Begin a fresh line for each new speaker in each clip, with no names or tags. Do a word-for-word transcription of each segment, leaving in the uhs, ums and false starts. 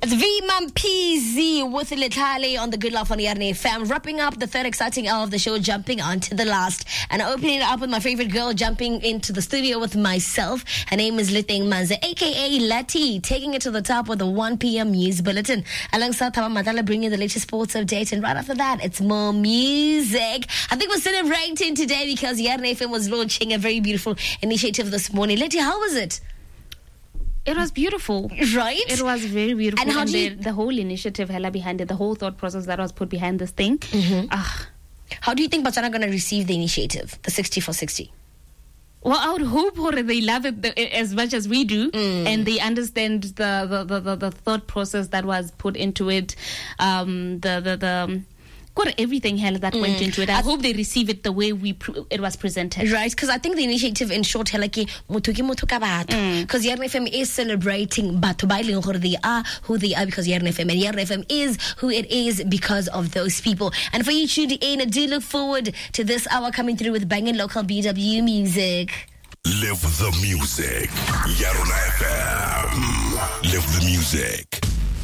It's V Mam P Z with Letale on the Good Life on the R N A F M, wrapping up the third exciting hour of the show, jumping onto the last, and opening it up with my favorite girl, jumping into the studio with myself. Her name is Liteng Manze, aka Lati, taking it to the top with the one p.m. news bulletin. Alongside Taba Matala, bringing the latest sports update, and right after that, it's more music. I think we're celebrating today because the R N A F M was launching a very beautiful initiative this morning. Lati, how was it?
It was beautiful.
Right?
It was very beautiful.
And how
and
do you...
the, the whole initiative hella behind it, the whole thought process that was put behind this thing.
Mm-hmm.
Ah.
How do you think Botswana are going to receive the initiative, the sixty for sixty?
Well, I would hope or they love it the, as much as we do,
mm. and
they understand the the, the, the the thought process that was put into it, um, the the the. Got everything hell that mm. went into it. I, I hope they receive it the way we pr- it was presented.
Right, because I think the initiative in short, because mm. R N F M is celebrating batho ba ileng gore they are who they are because R N F M, and R N F M is who it is because of those people. And for you tuned in, do look forward to this hour coming through with banging local B W music.
Live the music. R N F M. Live the music.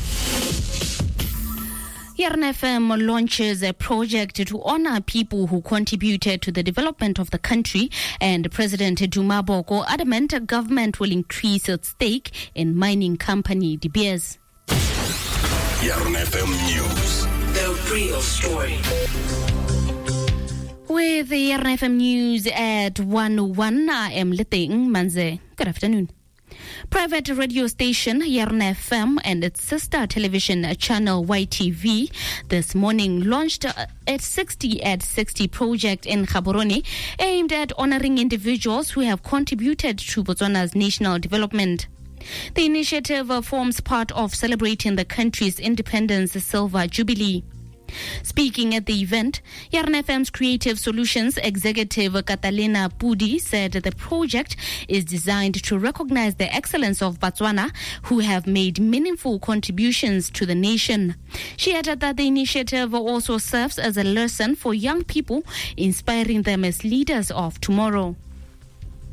R N F M launches a project to honor people who contributed to the development of the country, and President Duma Boko adamant the government will increase its stake in mining company De Beers.
R N F M News.
The real story.
With the R N F M News at one oh one, I am Leteng Manze. Good afternoon. Private radio station R N F M and its sister television channel Y T V this morning launched a sixty at sixty project in Gaborone aimed at honoring individuals who have contributed to Botswana's national development. The initiative forms part of celebrating the country's independence silver jubilee. Speaking at the event, R N F M's Creative Solutions executive Catalina Pudi said the project is designed to recognize the excellence of Botswana, who have made meaningful contributions to the nation. She added that the initiative also serves as a lesson for young people, inspiring them as leaders of tomorrow.